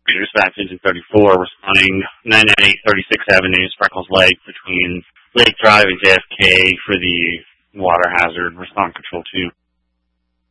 Dispatch Engine 34, responding 998 36th Avenue, Sparkles Lake, between Lake Drive and JFK for the water hazard. Respond Control 2.